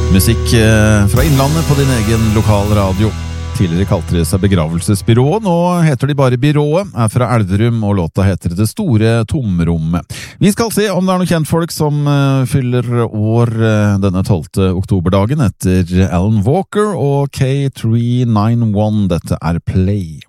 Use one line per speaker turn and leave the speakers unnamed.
Musikk fra Innlandet på din egen lokal radio. Tidligere kalte de seg Begravelsesbyrået, nå heter de bare Byrået, er fra Elverum, og låta heter Det store tomrommet. Vi skal se om det er noen kjentfolk som fyller år denne 12. oktoberdagen etter Alan Walker og K391. Dette er Play.